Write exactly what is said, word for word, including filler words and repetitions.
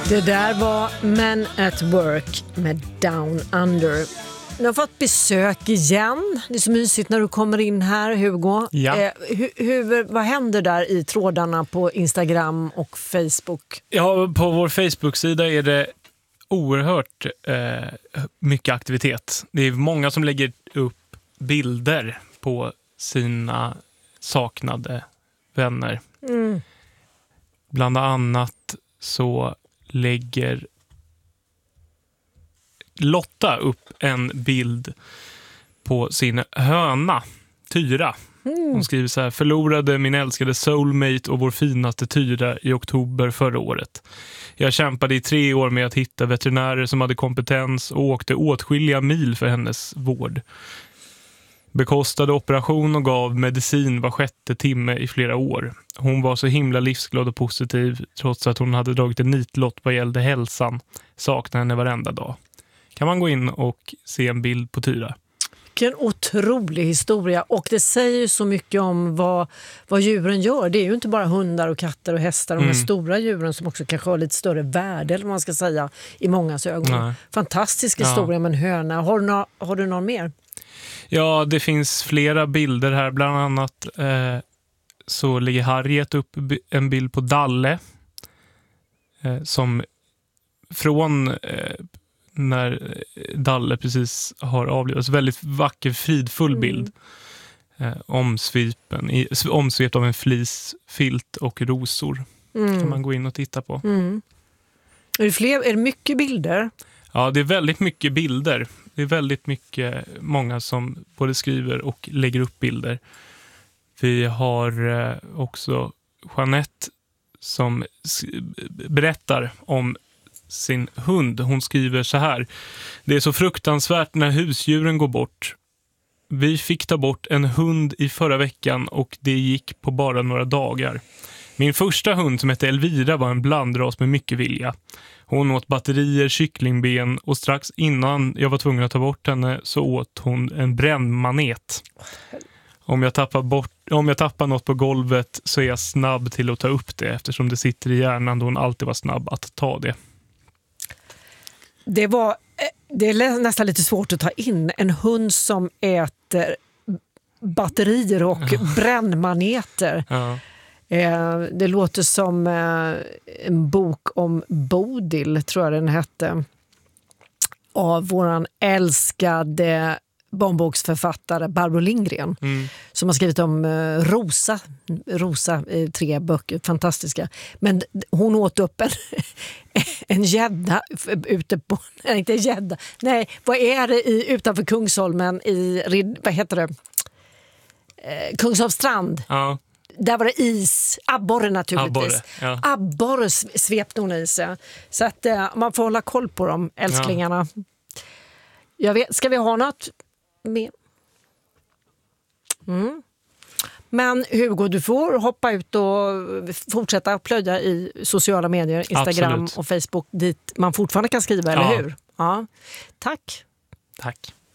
Det där var Men at Work med Down Under. Nu har fått besök igen. Det är så mysigt när du kommer in här, Hugo. Ja. Eh, hur, hur, vad händer där i trådarna på Instagram och Facebook? Ja, på vår Facebook-sida är det oerhört eh, mycket aktivitet. Det är många som lägger upp bilder på sina saknade vänner. Mm. Bland annat så lägger Lotta upp en bild på sin höna, Tyra. Mm. Hon skriver så här: förlorade min älskade soulmate och vår finaste Tyra i oktober förra året. Jag kämpade i tre år med att hitta veterinärer som hade kompetens och åkte åtskilliga mil för hennes vård. Bekostade operation och gav medicin var sjätte timme i flera år. Hon var så himla livsglad och positiv trots att hon hade dragit en nitlott vad gällde hälsan. Saknade henne varenda dag. Kan man gå in och se en bild på Tyra. Vilken otrolig historia, och det säger ju så mycket om vad, vad djuren gör. Det är ju inte bara hundar och katter och hästar, de här Mm. stora djuren som också kanske har lite större värde, eller vad man ska säga, i mångas ögon. Nej. Fantastisk Ja. historia med en höna. Har du, no- har du någon mer? Ja, det finns flera bilder här. Bland annat eh, så lägger Harriet upp bi- en bild på Dalle. Eh, som från eh, när Dalle precis har avlivats. Väldigt vacker, fridfull Mm. bild. Eh, omsvipen, i, omsvept av en flisfilt och rosor. Mm. Kan man gå in och titta på. Mm. Är det fler? Är det mycket bilder? Ja, det är väldigt mycket bilder. Det är väldigt mycket, många som både skriver och lägger upp bilder. Vi har eh, också Jeanette som s- berättar om sin hund. Hon skriver så här: det är så fruktansvärt när husdjuren går bort. Vi fick ta bort en hund i förra veckan och det gick på bara några dagar. Min första hund som hette Elvira var en blandras med mycket vilja. Hon åt batterier, kycklingben och strax innan jag var tvungen att ta bort henne så åt hon en brännmanet. Om jag tappar bort, om jag tappar något på golvet så är jag snabb till att ta upp det eftersom det sitter i hjärnan då hon alltid var snabb att ta det. Det var det är nästan lite svårt att ta in en hund som äter batterier och Ja. brännmaneter. Ja. Eh, det låter som eh, en bok om Bodil, tror jag den hette, av våran älskade barnboksförfattare Barbro Lindgren, Mm. som har skrivit om eh, Rosa. Rosa, eh, tre böcker, fantastiska. Men d- hon åt upp en, en gädda f- ute på, nej inte gädda, nej, vad är det i, utanför Kungsholmen i, Rid- vad heter det? Eh, Kungsholmstrand. Ja. Där var det is, abborre naturligtvis. Abborre, ja. Abborre s- svepte hon i sig. Så att eh, man får hålla koll på dem, älsklingarna. Jag vet, ska vi ha något med? Mm. Men Hugo, du får hoppa ut och fortsätta plöja i sociala medier, Instagram Absolut. och Facebook, dit man fortfarande kan skriva, Ja. eller hur? Ja. Tack. Tack.